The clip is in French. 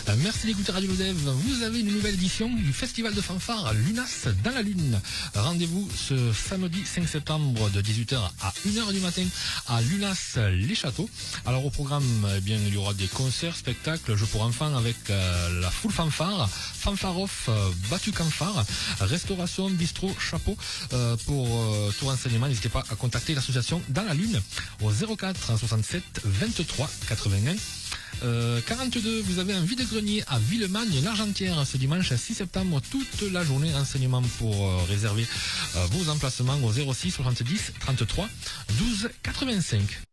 Merci d'écouter Radio Lodève. Vous avez une nouvelle édition du Festival de fanfare Lunas dans la Lune. Rendez-vous ce samedi 5 septembre de 18h à 1h du matin à Lunas les Châteaux. Alors au programme, il y aura des concerts, spectacles, jeux pour enfants avec la full fanfare, fanfare off, battu fanfare, restauration, bistrot, chapeau. Pour tout renseignement, n'hésitez pas à contacter l'association Dans la Lune au 04 67 23 81 42. Vous avez un vide-grenier à Villemagne-l'Argentière ce dimanche 6 septembre, toute la journée. Renseignement pour réserver vos emplacements au 06 70 33 12 85.